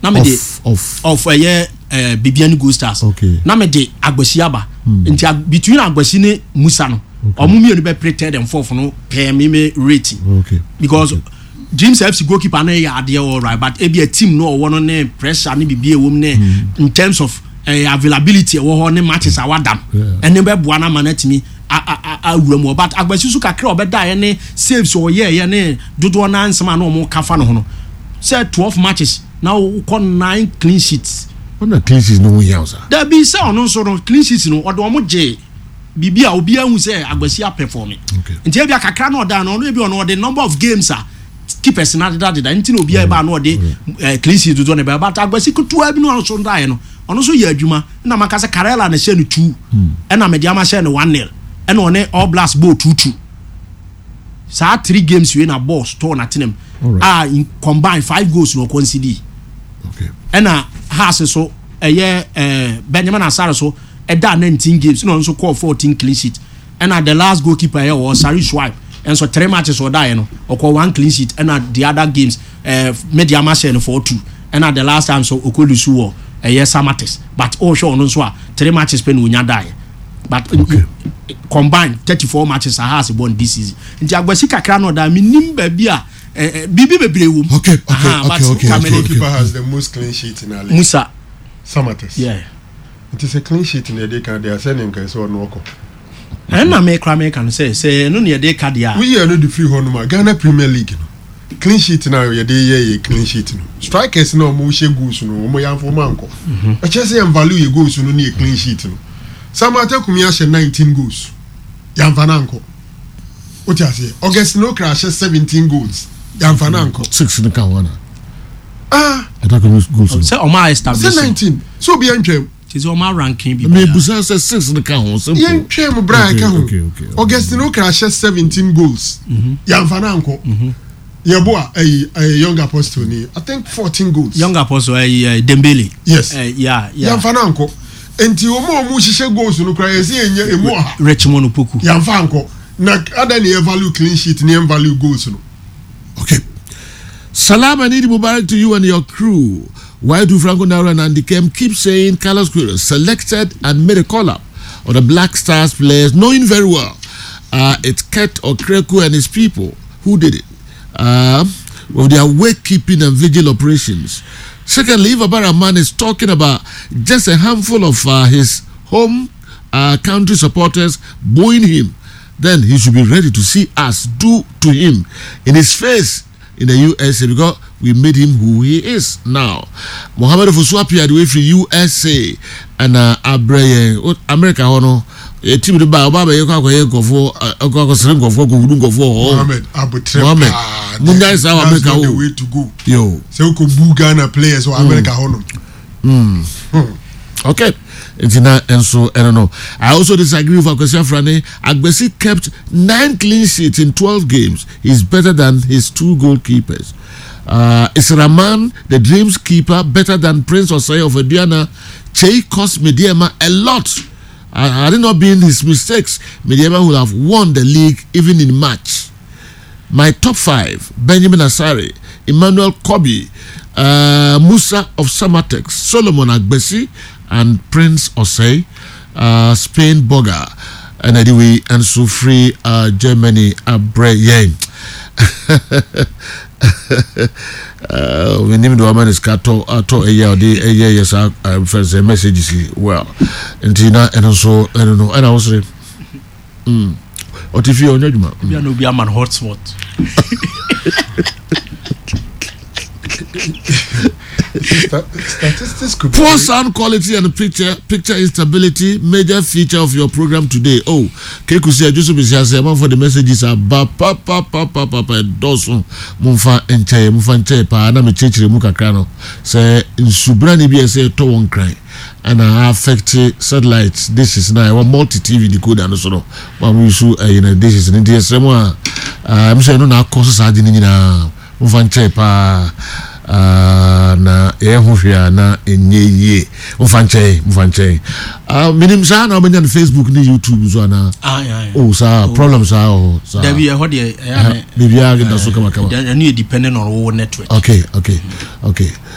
na me de of Bibiani Gold Stars na me de Agbasi aba nti between Agbasi ne Musa no omumi oni be pretend and fourth no pay me rating because James FC goalkeeper na ya ade all right but e be a team no one on pressure ne bibie wom ne in terms of availability wo ho ne matches awadam ene be boa na manatimi awuramu but Agbasi su kakra obeda ye ne saves o ye ne dodo na nsema na omo kafa no ho no say 12 matches now kon 9 clean sheets on clean sheets no house there be say on so clean sheets no odo omo je bibia obi ahu say Agbasi performing nti e bia kakra no oda no e bia no the number of games keepers na that nti no obi e ba no de clean sheets dodo ne ba but Agbasi kutu abi no so ndae no ono so ye adwuma na maka say Karela na share no 2 e na mediama share no 1-0 e na one All Blacks ball 2-2 sa 3 games we na ball store na tenem in combine 5 goals no concede and has so Benjamin Asare so da 19 games no so call 14 clean sheet and the last goalkeeper here was Sari Swipe and so 3 matches or die no or call 1 clean sheet and the other games Mediama share no 4-2 and the last time so Okolusu or Samates but all show no so 3 matches pen unya die but combined 34 matches has won this season nti Agbasi kakra no da minim ba bia bibi bebre wom okay goalkeeper has the most clean sheet in our league Musa Samates it is a clean sheet in the can they are sending guys or no na me can say no near dey card ya we are no the free honor Ghana Premier League no clean sheet now ye dey clean sheet no strikers no mo she goals no mo yan for manko I just say value ye goals no near clean sheet no Samate kumia she 19 goals yan fananko what you say August no crash 17 goals yan fananko 6 in the kawana I don't know goals say o ma establish 19 so be antwem is o ma ranking bi me busa say 6 in the kawana simple yan twem bra ka ho August no crash 17 goals yan fananko Yeboah a young apostle ni I think 14 goals young apostle Dembele yes yan fananko enti omo hihye goals no kra yesi enye emu ha Richmond Opoku yamfa nko na ada ne value clean sheet ne value goals no okay salam and Eid Mubarak to you and your crew. Why do Franco Naira and Andy Kem keep saying Carlos Queiroz selected and made a call up on the Black Stars players knowing very well it's Ket Okreku and his people who did it with their wakekeeping and vigil operations. Secondly, if Abaraman is talking about just a handful of his home country supporters booing him, then he should be ready to see us do to him in his face in the USA because we made him who he is now. Mohamed Fuswapi had way from USA and America hono a team the Baba go for Mohamed Abutre Mohamed Munda is our America the way to go. Yo. So we could boo Ghana players or America hono. Okay. And so I don't know. I also disagree with Akwesi Frane. Agbesi kept 9 clean sheets in 12 games. He's better than his 2 goalkeepers. Is Raman, the Dreams keeper, better than Prince Osei of Ediana? Che cost Mediema a lot. Had it not been his mistakes, Mediema would have won the league even in March. My top 5: Benjamin Asare, Emmanuel Kobi, Musa of Samatex, Solomon Agbesi, and Prince Osei, Spain Boga, and anyway, and so free Germany Abreye. We named the woman is Kato a year yes first messages well and Tina and also I don't know and I was saying what if you no be a man hotspot. Statistics could poor sound quality and picture instability major feature of your program today. Oh, Kekusi Joseph is here for the messages are papa dosun mumfa enche pa na me chechire mu kakra no say insubrani bi say to won cry and affect satellites. This is now a multi TV decoder no so no we issue this is in the same I'm saying no na cause sa di ni na mumfa enche pa na ehofia na enye mfanche minim sa na obenya na Facebook ni YouTube so na oh sa problems sa there be how bibia ga so kama then you depending on our network. Okay